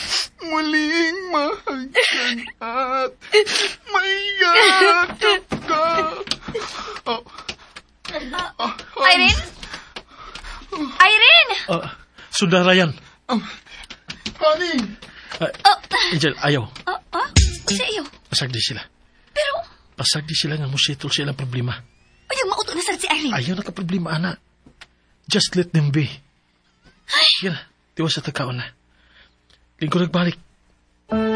muling mahagkan at mayakap ka. Irene? Irene! Sundarayan. Honey! Angel, ayaw. Sa iyo. Pasagdi sila. Pero, Pasagdi sila nga musitol sila problema. ayang mauto na sa si Irene. Ayaw na ka-problema, ana. Just let them be. Sige na, tiwas sa tagkaon na. Lingko nagbalik.